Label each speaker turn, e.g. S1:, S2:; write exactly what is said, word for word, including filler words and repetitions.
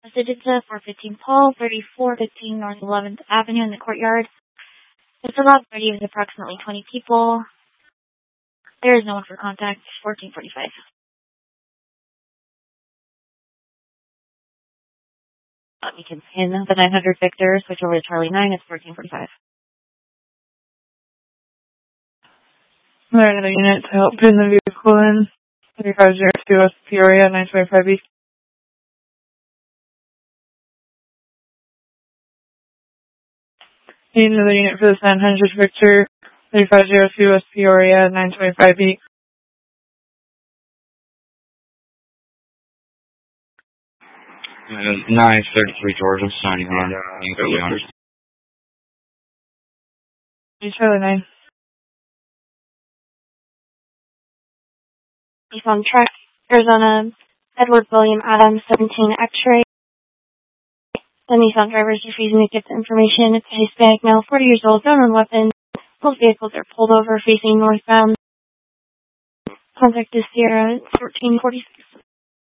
S1: Residence four fifteen Paul, thirty-four fifteen North eleventh Avenue in the courtyard. It's about thirty with approximately twenty people. There is no one for contact. fourteen forty-five.
S2: Let me pin the nine hundred Victor, switch over to Charlie nine, it's fourteen forty-five.
S3: There another unit to help pin the vehicle in. thirty-five oh two West Peoria, nine twenty-five East. Need another unit for this nine hundred Victor, thirty-five oh two West Peoria, nine twenty-five East.
S4: Uh, nine thirty-three Georgia, signing on.
S3: Charlie nine.
S1: He's on track. Arizona, Edward William Adams, seventeen X-ray. The Nissan driver is refusing to give the information. It's a Hispanic male, forty years old, known on weapons. Both vehicles are pulled over, facing northbound. Contact is Sierra, fourteen forty-six.